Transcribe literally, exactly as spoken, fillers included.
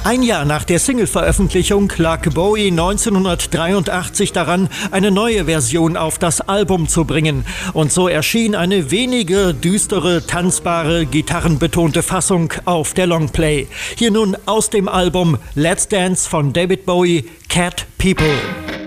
Ein Jahr nach der Single-Veröffentlichung lag Bowie neunzehnhundertdreiundachtzig daran, eine neue Version auf das Album zu bringen. Und so erschien eine weniger düstere, tanzbare, gitarrenbetonte Fassung auf der Longplay. Hier nun aus dem Album Let's Dance von David Bowie, Cat People.